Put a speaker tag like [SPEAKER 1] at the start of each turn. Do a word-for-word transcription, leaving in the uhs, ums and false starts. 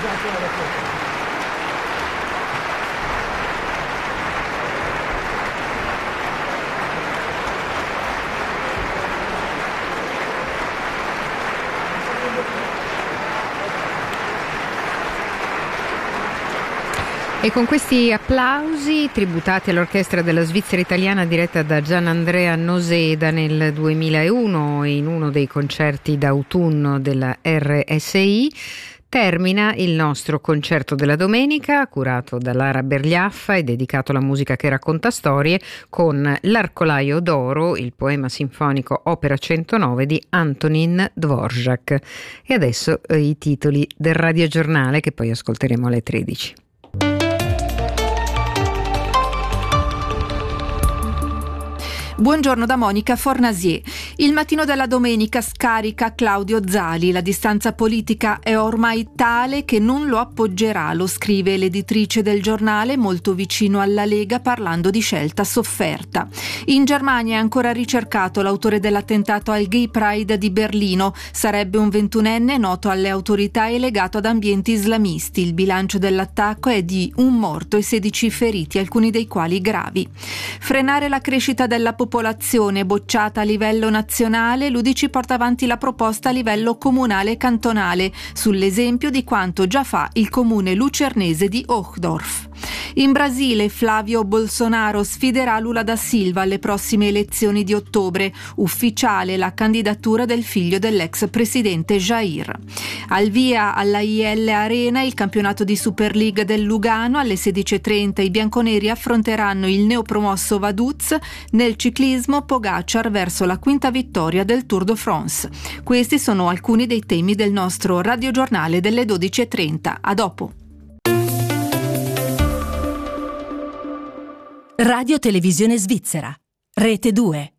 [SPEAKER 1] E con questi applausi tributati all'orchestra della Svizzera italiana diretta da Gianandrea Noseda nel duemilauno in uno dei concerti d'autunno della R S I, termina il nostro concerto della domenica, curato da Lara Bergliaffa e dedicato alla musica che racconta storie, con L'Arcolaio d'Oro, il poema sinfonico opera centonove di Antonin Dvorak. E adesso eh, i titoli del radiogiornale che poi ascolteremo alle tredici.
[SPEAKER 2] Buongiorno da Monica Fornasier. Il mattino della domenica scarica Claudio Zali. La distanza politica è ormai tale che non lo appoggerà, lo scrive l'editrice del giornale, molto vicino alla Lega, parlando di scelta sofferta. In Germania è ancora ricercato l'autore dell'attentato al Gay Pride di Berlino. Sarebbe un ventunenne noto alle autorità e legato ad ambienti islamisti. Il bilancio dell'attacco è di un morto e sedici feriti, alcuni dei quali gravi. Frenare la crescita della popolazione popolazione bocciata a livello nazionale, l'U D C porta avanti la proposta a livello comunale e cantonale, sull'esempio di quanto già fa il comune lucernese di Hochdorf. In Brasile Flavio Bolsonaro sfiderà Lula da Silva alle prossime elezioni di ottobre, ufficiale la candidatura del figlio dell'ex presidente Jair. Al via alla I L Arena il campionato di Super League del Lugano, alle sedici e trenta i bianconeri affronteranno il neopromosso Vaduz. Nel ciclismo Pogacar verso la quinta vittoria del Tour de France. Questi sono alcuni dei temi del nostro radiogiornale delle dodici e trenta. A dopo.
[SPEAKER 3] Radio Televisione Svizzera, Rete due.